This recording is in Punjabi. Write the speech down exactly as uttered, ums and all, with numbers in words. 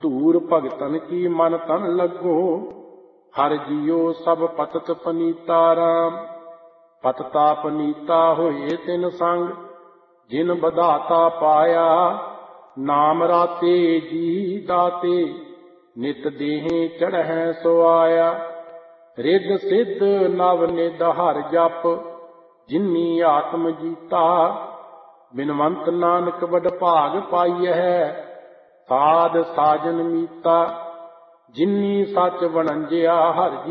ਧੂਰ ਭਗਤਨ ਕੀ ਮਨ ਤਨ ਲੱਗੋ, ਹਰ ਜੀਓ ਸਭ ਪਤਤ ਪਨੀਤਾ ਰਾਮ। ਪਤਤਾ ਪਨੀਤਾ ਹੋਏ ਤਿਨ ਸੰਗ, ਜਿਨ ਬਧਾਤਾ ਪਾਇਆ। ਨਾਮ ਰਾਤੇ ਜੀ ਦਾਤੇ, ਨਿਤ ਦੇਹੇ ਚੜ੍ਹੈ ਸੁਆਇਆ। ਰਿੱਧ ਸਿੱਧ ਨਵ ਨਿਧ ਹਰ ਜਪ, ਜਿਨੀ ਆਤਮ ਜੀਤਾ। ਬਿਨਵੰਤ ਨਾਨਕ ਵਡ ਭਾਗ ਪਾਈਐ, ਸਾਧ ਸਾਜਨ ਮੀਤਾ। ਜਿਨੀ ਸੱਚ ਵਣੰਜਿਆ ਹਰਿ